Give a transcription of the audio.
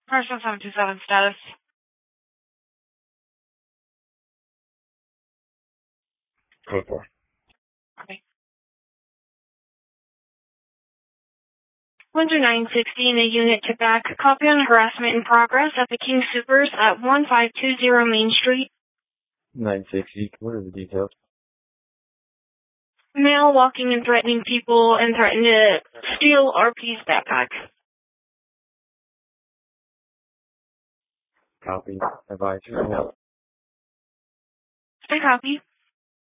Person 727 status. Code 4. Okay. Windsor 916, a unit to back. Copy on harassment in progress at the King Supers at 1520 Main Street. 960, what are the details? Male walking and threatening people and threatening to steal RP's backpack. Copy. Advise. I copy.